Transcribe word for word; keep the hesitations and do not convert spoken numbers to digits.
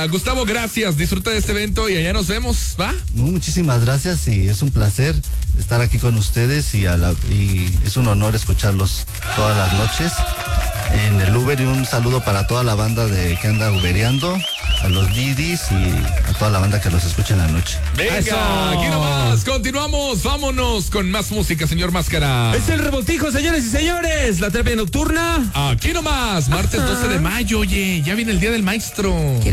Uh, Gustavo, gracias. Disfruta de este evento y allá nos vemos, ¿va? No, muchísimas gracias y es un placer estar aquí con ustedes y, a la, y es un honor escucharlos todas las noches en el Uber, y un saludo para toda la banda de que anda ubereando, a los Didis y a toda la banda que los escucha en la noche. Venga, ¡Eso! aquí nomás, continuamos, vámonos con más música, señor Máscara. Es el revoltijo, señores y señores, la terapia nocturna. Aquí nomás, martes doce de mayo, oye, ya viene el Día del Maestro.